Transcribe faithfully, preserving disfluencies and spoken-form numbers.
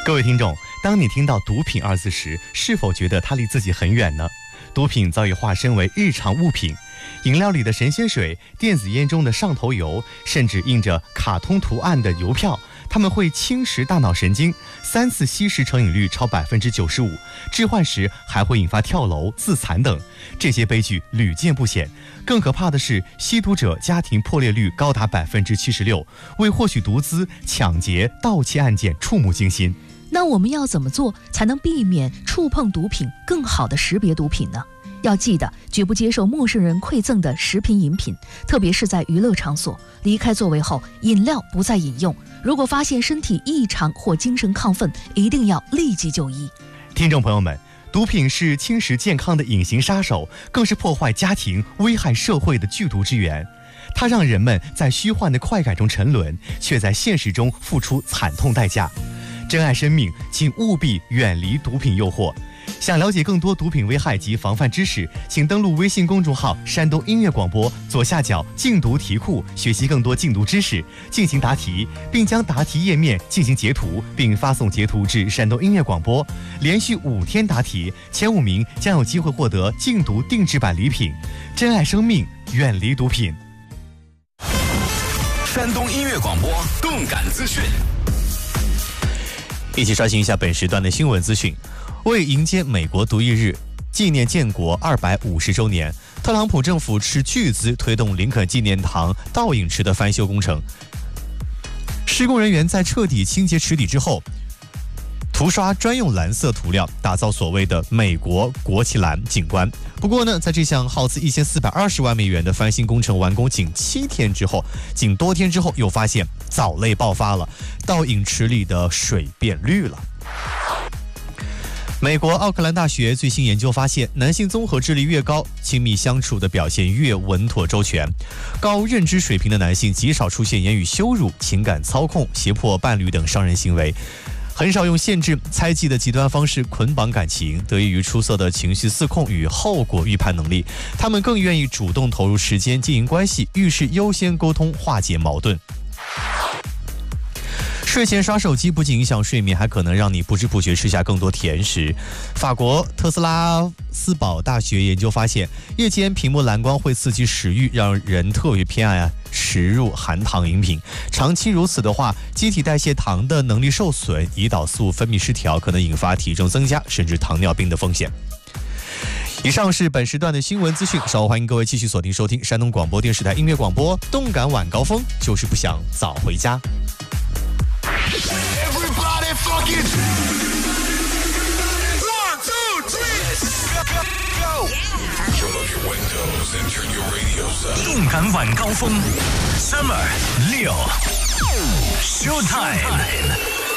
各位听众，当你听到毒品二字时，是否觉得它离自己很远呢？毒品早已化身为日常物品，饮料里的神仙水，电子烟中的上头油，甚至印着卡通图案的邮票，它们会侵蚀大脑神经，三次吸食成瘾率超百分之九十五，置换时还会引发跳楼、自残等，这些悲剧屡见不鲜。更可怕的是，吸毒者家庭破裂率高达百分之七十六，为获取毒资、抢劫、盗窃案件触目惊心。 那我们要怎么做才能避免触碰毒品，更好的识别毒品呢？要记得，绝不接受陌生人馈赠的食品饮品，特别是在娱乐场所，离开座位后，饮料不再饮用。如果发现身体异常或精神亢奋，一定要立即就医。 听众朋友们，毒品是侵蚀健康的隐形杀手，更是破坏家庭、危害社会的剧毒之源。它让人们在虚幻的快感中沉沦，却在现实中付出惨痛代价。珍爱生命，请务必远离毒品诱惑。想了解更多毒品危害及防范知识，请登录微信公众号山东音乐广播，左下角禁毒题库，学习更多禁毒知识，进行答题，并将答题页面进行截图，并发送截图至山东音乐广播。连续五天答题，前五名将有机会获得禁毒定制版礼品。珍爱生命，远离毒品。 山东音乐广播动感资讯， 一起刷新一下本时段的新闻资讯。为迎接美国独立日，纪念建国二百五十周年，特朗普政府斥巨资推动林肯纪念堂倒影池的翻修工程。施工人员在彻底清洁池底之后，涂刷专用蓝色涂料，打造所谓的美国国旗蓝景观。不过呢，在这项耗资一千四百二十万美元的翻新工程完工仅七天之后，仅多天之后又发现藻类爆发了，倒影池里的水变绿了。美国奥克兰大学最新研究发现，男性综合智力越高，亲密相处的表现越稳妥周全。高认知水平的男性极少出现言语羞辱、情感操控、胁迫伴侣等伤人行为，很少用限制、猜忌的极端方式捆绑感情，得益于出色的情绪自控与后果预判能力。他们更愿意主动投入时间经营关系，遇事优先沟通，化解矛盾。睡前刷手机不仅影响睡眠，还可能让你不知不觉吃下更多甜食。法国特斯拉斯堡大学研究发现，夜间屏幕蓝光会刺激食欲，让人特别偏爱啊食入含糖饮品。长期如此的话，机体代谢糖的能力受损，胰岛素分泌失调，可能引发体重增加，甚至糖尿病的风险。以上是本时段的新闻资讯，稍后欢迎各位继续锁定收听山东广播电视台音乐广播，动感晚高峰，就是不想早回家。 Everybody fucking one, two, three, go, go. Turn up your windows and turn your radios up. 动感晚高峰 ，Summer 六 Showtime。